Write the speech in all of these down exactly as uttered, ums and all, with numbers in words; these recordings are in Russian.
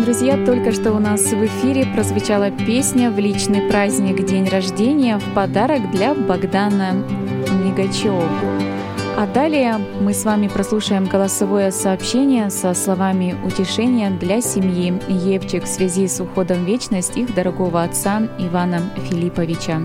Друзья, только что у нас в эфире прозвучала песня в личный праздник «День рождения» в подарок для Богдана Мигачева. А далее мы с вами прослушаем голосовое сообщение со словами утешения для семьи Евчик в связи с уходом в вечность их дорогого отца Ивана Филипповича.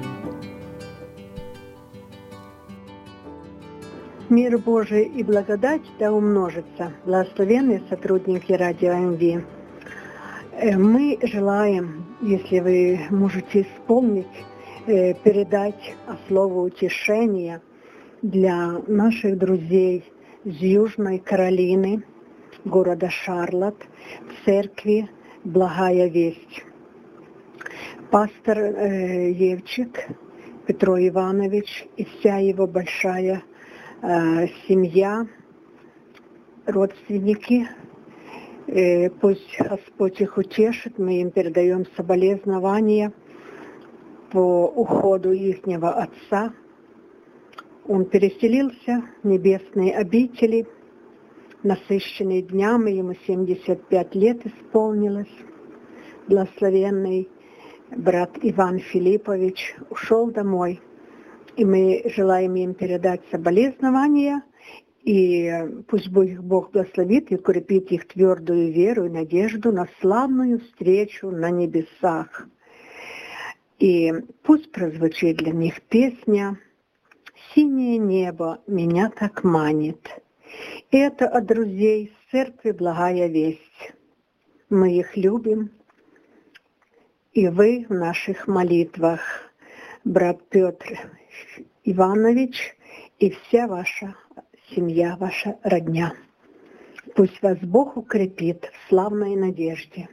Мир Божий и благодать да умножится. Благословенные сотрудники радио эм ви. Мы желаем, если вы можете вспомнить, передать слово утешения для наших друзей из Южной Каролины, города Шарлотт, в церкви «Благая весть». Пастор э, Евчик Петро Иванович и вся его большая э, семья, родственники, э, пусть Господь их утешит, мы им передаем соболезнования по уходу ихнего отца. Он переселился в небесные обители, насыщенный днями, ему семьдесят пять лет исполнилось. Благословенный брат Иван Филиппович ушел домой, и мы желаем им передать соболезнования, и пусть Бог благословит и укрепит их твердую веру и надежду на славную встречу на небесах. И пусть прозвучит для них песня «Синее небо меня так манит». И это от друзей с церкви «Благая весть». Мы их любим, и вы в наших молитвах, брат Петр Иванович и вся ваша семья, ваша родня. Пусть вас Бог укрепит в славной надежде.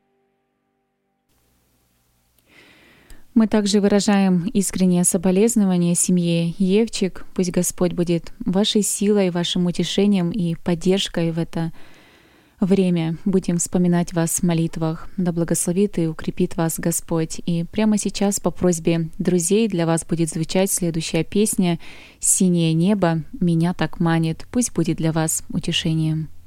Мы также выражаем искреннее соболезнование семье Евчик. Пусть Господь будет вашей силой, вашим утешением и поддержкой в это время. Будем вспоминать вас в молитвах. Да благословит и укрепит вас Господь. И прямо сейчас по просьбе друзей для вас будет звучать следующая песня «Синее небо меня так манит». Пусть будет для вас утешением.